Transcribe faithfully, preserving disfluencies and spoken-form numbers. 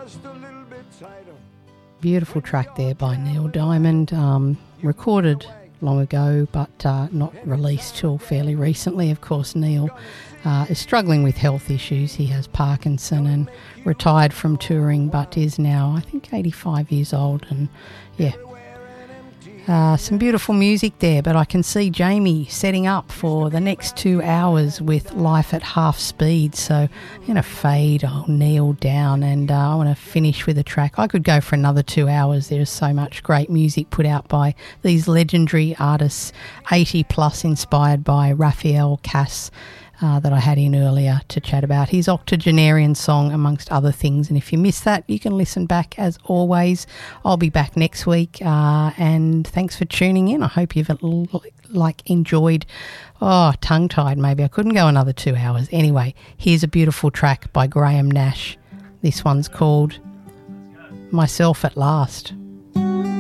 Beautiful track there by Neil Diamond, um, recorded long ago but uh, not released till fairly recently. Of course, Neil uh, is struggling with health issues. He has Parkinson and retired from touring, but is now, I think, eighty-five years old. And yeah, uh, some beautiful music there. But I can see Jamie setting up for the next two hours with Life at Half Speed. So I'm going to fade old Neil down, and uh, I want to finish with a track. I could go for another two hours. There's so much great music put out by these legendary artists, eighty plus, inspired by Raphael Cass, Uh, that I had in earlier to chat about his octogenarian song, amongst other things. And if you missed that, you can listen back as always. I'll be back next week, uh, and thanks for tuning in. I hope you've like enjoyed, oh, tongue-tied maybe. I couldn't go another two hours. Anyway, here's a beautiful track by Graham Nash. This one's called Myself at Last.